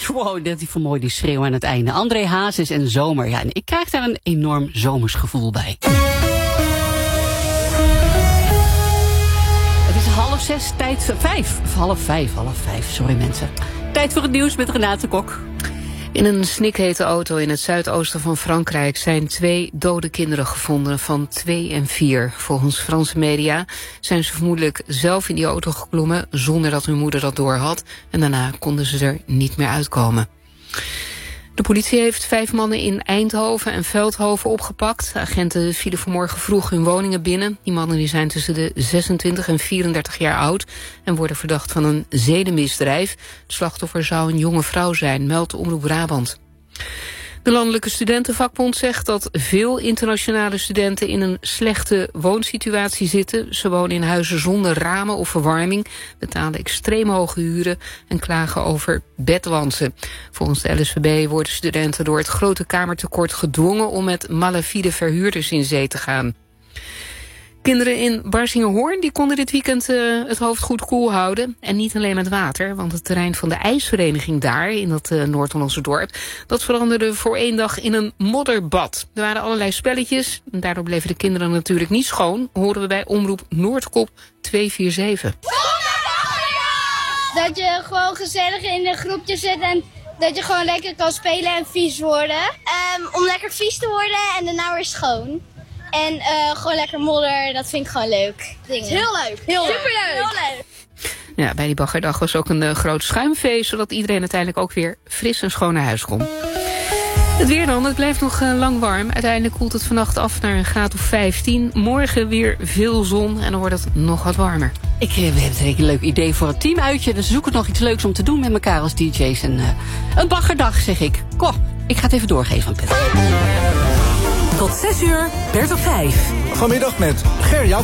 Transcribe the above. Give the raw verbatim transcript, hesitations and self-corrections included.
Wow, dat is voor mooi die schreeuw aan het einde. André Hazes en Zomer. Ja, en ik krijg daar een enorm zomers gevoel bij. Het is half zes, tijd vijf. Of half vijf, half vijf, sorry mensen. Tijd voor het nieuws met Renate Kok. In een snikhete auto in het zuidoosten van Frankrijk zijn twee dode kinderen gevonden van twee en vier. Volgens Franse media zijn ze vermoedelijk zelf in die auto geklommen zonder dat hun moeder dat doorhad. En daarna konden ze er niet meer uitkomen. De politie heeft vijf mannen in Eindhoven en Veldhoven opgepakt. De agenten vielen vanmorgen vroeg hun woningen binnen. Die mannen die zijn tussen de zesentwintig en vierendertig jaar oud en worden verdacht van een zedenmisdrijf. Het slachtoffer zou een jonge vrouw zijn, meldt Omroep Brabant. De Landelijke Studentenvakbond zegt dat veel internationale studenten in een slechte woonsituatie zitten. Ze wonen in huizen zonder ramen of verwarming, betalen extreem hoge huren en klagen over bedwansen. Volgens de L S V B worden studenten door het grote kamertekort gedwongen om met malafide verhuurders in zee te gaan. Kinderen in Barsingerhoorn die konden dit weekend uh, het hoofd goed koel houden. En niet alleen met water, want het terrein van de ijsvereniging daar, in dat uh, Noord-Hollandse dorp, dat veranderde voor één dag in een modderbad. Er waren allerlei spelletjes, en daardoor bleven de kinderen natuurlijk niet schoon, horen we bij Omroep Noordkop twee vier zeven. Dat je gewoon gezellig in een groepje zit en dat je gewoon lekker kan spelen en vies worden. Um, om lekker vies te worden en daarna weer schoon. En uh, gewoon lekker modder, dat vind ik gewoon leuk. Dingen. Het is heel leuk. Heel Superleuk. Heel leuk. Ja, bij die baggerdag was ook een uh, groot schuimfeest, zodat iedereen uiteindelijk ook weer fris en schoon naar huis kon. Het weer dan, het blijft nog uh, lang warm. Uiteindelijk koelt het vannacht af naar een graad of vijftien. Morgen weer veel zon en dan wordt het nog wat warmer. Ik uh, we hebben een leuk idee voor het teamuitje. Dus zoek het nog iets leuks om te doen met elkaar als D J's. En, uh, een baggerdag, zeg ik. Kom, ik ga het even doorgeven aan Peter. Tot zes uur, Bert op vijf. Vanmiddag met Ger Jouw.